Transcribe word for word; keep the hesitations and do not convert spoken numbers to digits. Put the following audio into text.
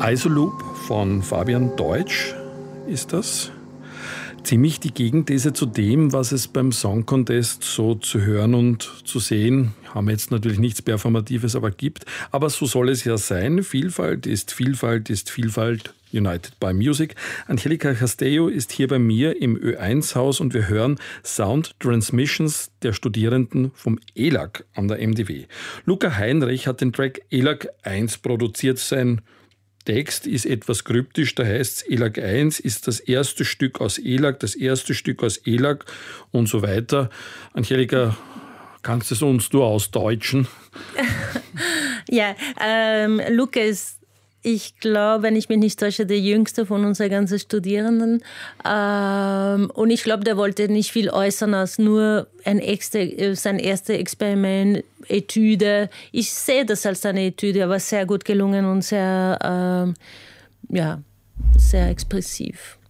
Isoloop von Fabian Deutsch ist das. Ziemlich die Gegenthese zu dem, was es beim Song Contest so zu hören und zu sehen, haben jetzt natürlich nichts Performatives, aber gibt. Aber so soll es ja sein. Vielfalt ist Vielfalt ist Vielfalt. United by Music. Angelica Castello ist hier bei mir im Ö eins Haus und wir hören Sound Transmissions der Studierenden vom E L A G an der M D W. Luca Heinrich hat den Track E L A G eins produziert. Sein Text ist etwas kryptisch, da heißt es, E L A G eins ist das erste Stück aus E L A G, das erste Stück aus E L A G und so weiter. Angelika, kannst du es uns nur ausdeutschen? Ja, ähm, Luca ist, ich glaube, wenn ich mich nicht täusche, der jüngste von unseren ganzen Studierenden. Ähm, und ich glaube, der wollte nicht viel äußern als nur ein extra, sein erstes Experiment, Etüde. Ich sehe das als eine Etüde, aber sehr gut gelungen und sehr, ähm, ja, sehr expressiv.